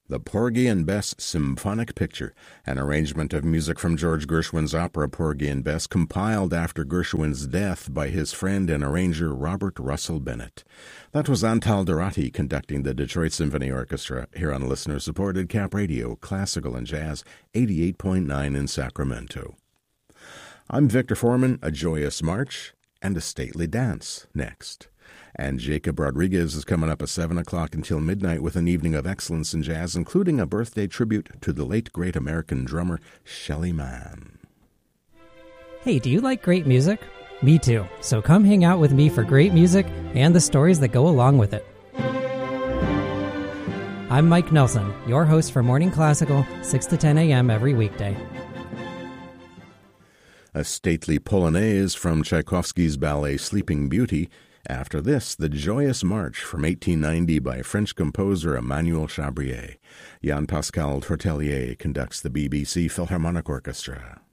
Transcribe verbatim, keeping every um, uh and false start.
The Porgy and Bess Symphonic Picture, an arrangement of music from George Gershwin's opera Porgy and Bess, compiled after Gershwin's death by his friend and arranger Robert Russell Bennett. That was Antal Dorati conducting the Detroit Symphony Orchestra here on listener-supported Cap Radio, Classical and Jazz, eighty-eight point nine in Sacramento. I'm Victor Foreman, a joyous march and a stately dance next. And Jacob Rodriguez is coming up at seven o'clock until midnight with an evening of excellence in jazz, including a birthday tribute to the late great American drummer Shelly Manne. Hey, do you like great music? Me too. So come hang out with me for great music and the stories that go along with it. I'm Mike Nelson, your host for Morning Classical, six to ten a.m. every weekday. A stately polonaise from Tchaikovsky's ballet Sleeping Beauty. After this, the Joyous March from eighteen ninety by French composer Emmanuel Chabrier. Jean-Pascal Tortelier conducts the B B C Philharmonic Orchestra.